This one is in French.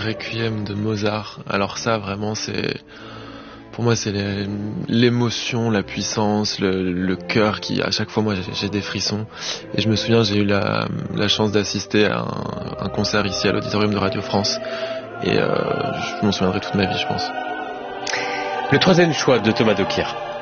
Requiem de Mozart. Alors ça, vraiment, pour moi, c'est l'émotion, la puissance, le cœur qui, à chaque fois, moi, j'ai des frissons. Et je me souviens, j'ai eu la chance d'assister à un concert ici à l'Auditorium de Radio France. Et je m'en souviendrai toute ma vie, je pense. Le troisième choix de Thomas Dokier.